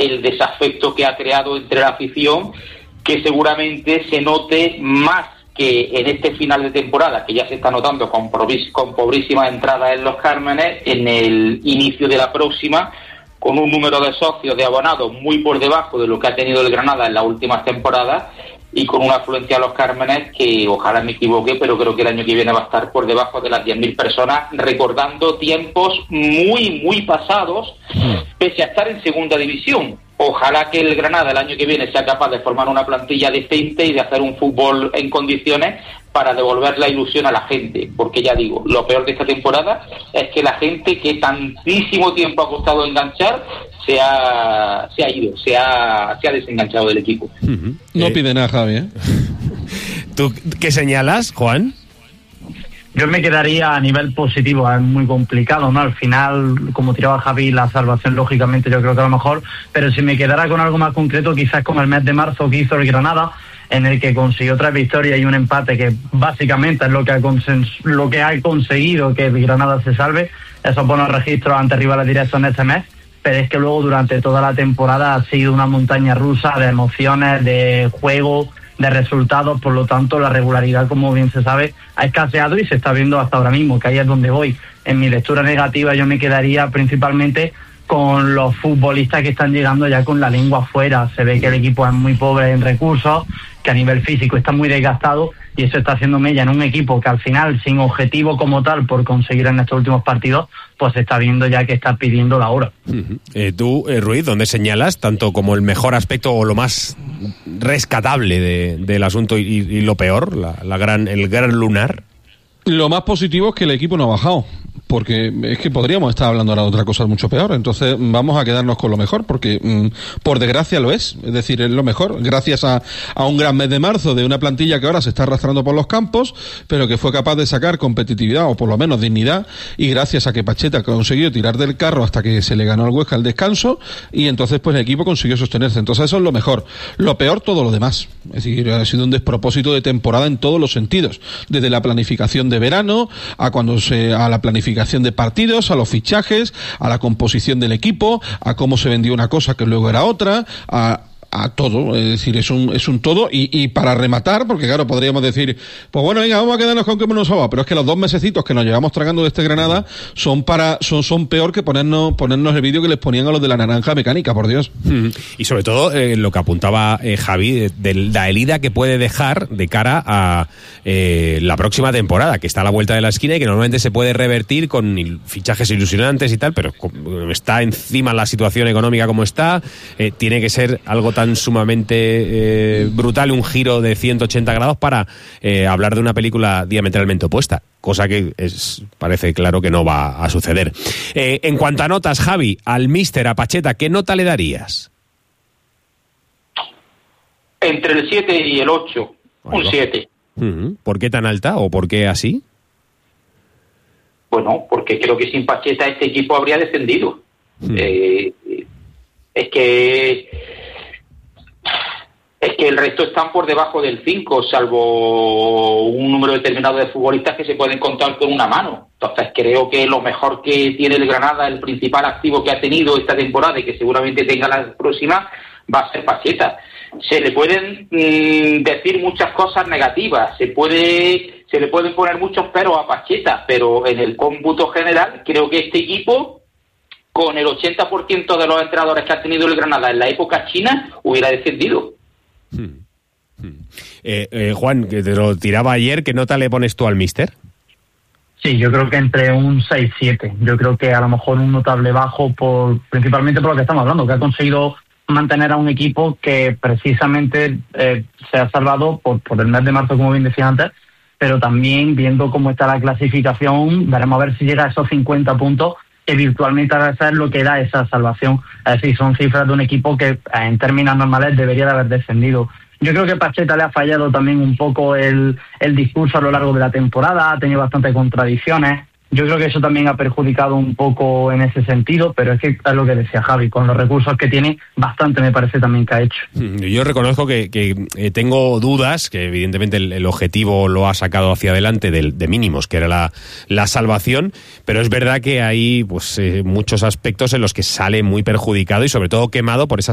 el desafecto que ha creado entre la afición, que seguramente se note más que en este final de temporada, que ya se está notando con pobrísimas entradas en los Cármenes, en el inicio de la próxima, con un número de socios, de abonados muy por debajo de lo que ha tenido el Granada en las últimas temporadas, y con una afluencia a los Cármenes que, ojalá me equivoque, pero creo que el año que viene va a estar por debajo de las 10.000 personas, recordando tiempos muy, muy pasados, pese a estar en segunda división. Ojalá que el Granada el año que viene sea capaz de formar una plantilla decente y de hacer un fútbol en condiciones para devolver la ilusión a la gente, porque ya digo, lo peor de esta temporada es que la gente que tantísimo tiempo ha costado enganchar se ha desenganchado del equipo. No pide nada, Javi, ¿eh? ¿Tú qué señalas, Juan? Yo me quedaría a nivel positivo, es muy complicado, ¿no? Al final, como tiraba Javi, la salvación, lógicamente, yo creo que a lo mejor, pero si me quedara con algo más concreto, quizás con el mes de marzo que hizo el Granada, en el que consiguió 3 victorias y un empate, que básicamente es lo que ha conseguido que el Granada se salve, esos buenos registros ante rivales directos en este mes, pero es que luego durante toda la temporada ha sido una montaña rusa de emociones, de juego, de resultados, por lo tanto la regularidad, como bien se sabe, ha escaseado y se está viendo hasta ahora mismo, que ahí es donde voy. En mi lectura negativa yo me quedaría principalmente con los futbolistas que están llegando ya con la lengua afuera. Se ve que el equipo es muy pobre en recursos, que a nivel físico está muy desgastado, y eso está haciendo mella en un equipo que al final, sin objetivo como tal por conseguir en estos últimos partidos, pues se está viendo ya que está pidiendo la hora. Tú, Ruiz, ¿dónde señalas tanto como el mejor aspecto o lo más rescatable del asunto y lo peor, el gran lunar? Lo más positivo es que el equipo no ha bajado, porque es que podríamos estar hablando ahora de otra cosa mucho peor. Entonces vamos a quedarnos con lo mejor, porque por desgracia lo es decir, es lo mejor, gracias a un gran mes de marzo de una plantilla que ahora se está arrastrando por los campos, pero que fue capaz de sacar competitividad o por lo menos dignidad, y gracias a que Pacheta consiguió tirar del carro hasta que se le ganó al Huesca al descanso, y entonces pues el equipo consiguió sostenerse. Entonces eso es lo mejor. Lo peor, todo lo demás. Es decir, ha sido un despropósito de temporada en todos los sentidos, desde la planificación de verano a la planificación de partidos, a los fichajes, a la composición del equipo, a cómo se vendió una cosa que luego era otra, a todo. Es decir, es un todo, y para rematar, porque claro, podríamos decir, pues bueno, venga, vamos a quedarnos con que nos soba, pero es que los 2 mesecitos que nos llevamos tragando de este Granada son peor que ponernos el vídeo que les ponían a los de la naranja mecánica, por Dios. Y sobre todo lo que apuntaba Javi, de la herida que puede dejar de cara a la próxima temporada, que está a la vuelta de la esquina y que normalmente se puede revertir con fichajes ilusionantes y tal, pero está encima la situación económica como está, tiene que ser algo tan sumamente brutal, un giro de 180 grados para hablar de una película diametralmente opuesta, cosa que parece claro que no va a suceder. En cuanto a notas, Javi, al míster, a Pacheta, ¿qué nota le darías? Entre el 7 y el 8, un 7. ¿Por qué tan alta o por qué así? Bueno, porque creo que sin Pacheta este equipo habría descendido. Es que el resto están por debajo del 5, salvo un número determinado de futbolistas que se pueden contar con una mano. Entonces creo que lo mejor que tiene el Granada, el principal activo que ha tenido esta temporada y que seguramente tenga la próxima, va a ser Pacheta. Se le pueden decir muchas cosas negativas, se le pueden poner muchos peros a Pacheta, pero en el cómputo general creo que este equipo, con el 80% de los entrenadores que ha tenido el Granada en la época china, hubiera descendido. Juan, que te lo tiraba ayer, ¿qué nota le pones tú al míster? Sí, yo creo que entre un 6-7. Yo creo que a lo mejor un notable bajo, principalmente por lo que estamos hablando, que ha conseguido mantener a un equipo que precisamente se ha salvado por el mes de marzo, como bien decía antes, pero también viendo cómo está la clasificación, veremos a ver si llega a esos 50 puntos, que virtualmente a veces es lo que da esa salvación. Es decir, son cifras de un equipo que en términos normales debería de haber descendido. Yo creo que Pacheta le ha fallado también un poco el discurso a lo largo de la temporada, ha tenido bastantes contradicciones. Yo creo que eso también ha perjudicado un poco en ese sentido, pero es que es lo que decía Javi, con los recursos que tiene, bastante me parece también que ha hecho. Yo reconozco que tengo dudas, que evidentemente el objetivo lo ha sacado hacia adelante de mínimos, que era la salvación, pero es verdad que hay muchos aspectos en los que sale muy perjudicado y sobre todo quemado por esas